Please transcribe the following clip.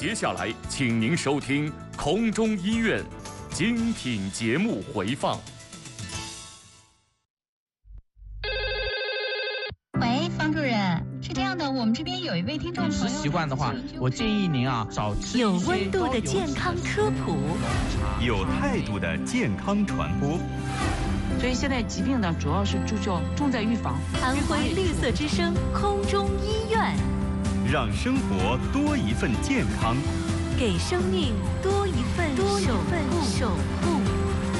接下来，请您收听空中医院精品节目回放。 喂，方主任，是这样的，我们这边有一位听众朋友， 饮食习惯的话，我建议您少吃有温度的健康科普， 有态度的健康传播。 所以现在疾病呢，主要是重在预防。 安徽绿色之声空中医院， 让生活多一份健康， 给生命多一份守护。